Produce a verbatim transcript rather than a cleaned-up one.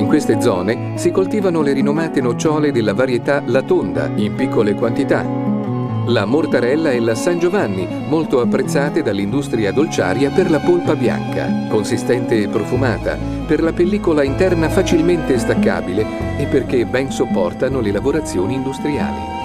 In queste zone si coltivano le rinomate nocciole della varietà La Tonda in piccole quantità, la mortarella e la San Giovanni, molto apprezzate dall'industria dolciaria per la polpa bianca, consistente e profumata, per la pellicola interna facilmente staccabile e perché ben sopportano le lavorazioni industriali.